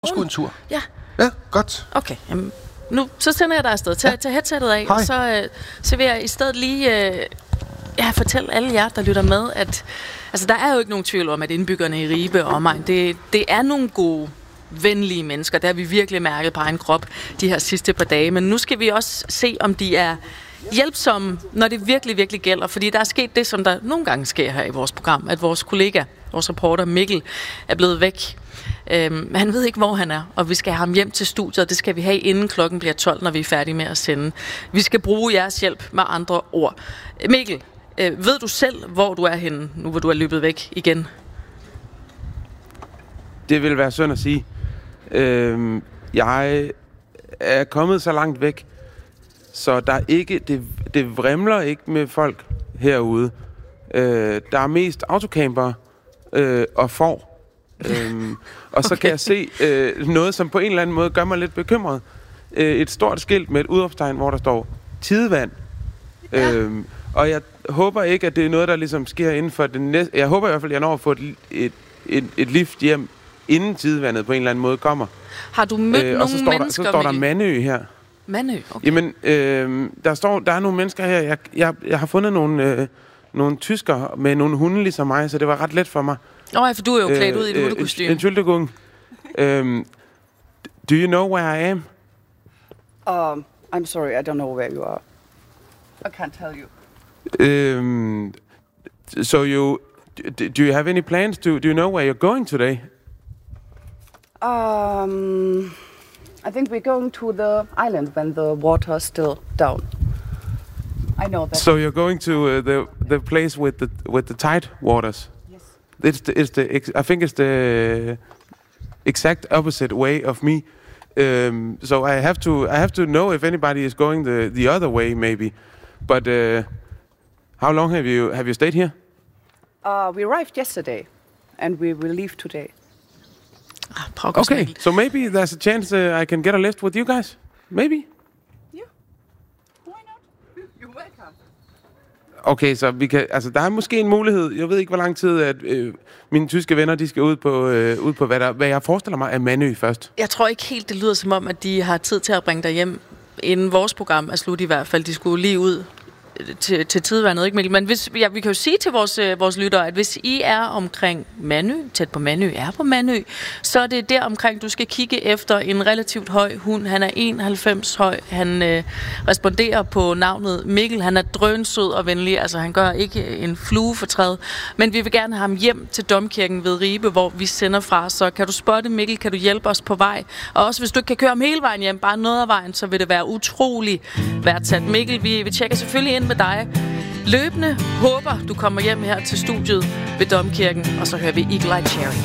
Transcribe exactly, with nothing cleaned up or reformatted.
Sgu en tur. Ja. Ja, godt. Okay, jamen, nu så sender jeg dig afsted. Tag, ja. tag headsettet af, Hej. og så, øh, så vil jeg i stedet lige øh, ja, fortælle alle jer, der lytter med, at altså, der er jo ikke nogen tvivl om, at indbyggerne i Ribe og omegn, det, det er nogle gode, venlige mennesker. Det har vi virkelig mærket på egen krop de her sidste par dage. Men nu skal vi også se, om de er hjælpsomme, når det virkelig, virkelig gælder. Fordi der er sket det, som der nogle gange sker her i vores program, at vores kollega, vores reporter Mikkel, er blevet væk. Øhm, han ved ikke, hvor han er, og vi skal have ham hjem til studiet, og det skal vi have, inden klokken bliver tolv, når vi er færdige med at sende. Vi skal bruge jeres hjælp med andre ord. Mikkel, øh, ved du selv, hvor du er henne, nu hvor du er løbet væk igen? Det vil være synd at sige. Øhm, jeg er kommet så langt væk, så der er ikke, det, det vrimler ikke med folk herude. Øh, der er mest autocamper øh, og får. øhm, og så okay. kan jeg se øh, noget, som på en eller anden måde gør mig lidt bekymret. Øh, et stort skilt med et udråbstegn, hvor der står tidevand. Ja. Øhm, og jeg håber ikke, at det er noget, der ligesom sker inden for det næste... Jeg håber i hvert fald, at jeg når at få et, et, et, et lift hjem, inden tidevandet på en eller anden måde kommer. Har du mødt øh, nogle så står mennesker? Der, så står der Mandø her. Mandø, okay. Jamen, øh, der står, der er nogle mennesker her. Jeg, jeg, jeg har fundet nogle, øh, nogle tyskere med nogle hunde ligesom mig, så det var ret let for mig. Åh, oh, for du er jo klædt øh, ud i et hundekostyme. En tyldegung. um, Do you know where I am? Um, I'm sorry, I don't know where you are. I can't tell you. Um, so you... Do you have any plans? Do, do you know where you're going today? Um, I think we're going to the island when the water's still down. I know that. So you're going to uh, the the place with the with the tide waters? Yes. It's the, it's the I think it's the exact opposite way of me. Um, so I have to I have to know if anybody is going the the other way maybe. But uh, how long have you have you stayed here? Uh, we arrived yesterday, and we will leave today. Ah, okay, so maybe there's a chance uh, I can get a lift with you guys. Maybe. Yeah. Why not? You're welcome. Okay, så vi kan, altså der er måske en mulighed. Jeg ved ikke, hvor lang tid at øh, mine tyske venner, de skal ud på, øh, ud på hvad, der, hvad jeg forestiller mig er Mandø først. Jeg tror ikke helt, det lyder som om, at de har tid til at bringe dig hjem, inden vores program er slut i hvert fald. De skulle lige ud til, til tidevandet, ikke Mikkel? Men hvis, ja, vi kan jo sige til vores, øh, vores lyttere, at hvis I er omkring Mandø, tæt på Mandø, er på Mandø, så er det der omkring, du skal kigge efter en relativt høj hund. Han er enoghalvfems høj. Han øh, responderer på navnet Mikkel. Han er drønsød og venlig. Altså, han gør ikke en flue for træet. Men vi vil gerne have ham hjem til Domkirken ved Ribe, hvor vi sender fra. Så kan du spotte Mikkel? Kan du hjælpe os på vej? Og også hvis du ikke kan køre ham hele vejen hjem, bare noget af vejen, så vil det være utrolig værdsat. Mikkel, vi, vi tjekker selvfølgelig ind med dig løbende. Håber, du kommer hjem her til studiet ved Domkirken, og så hører vi Eagle Eye Cherry.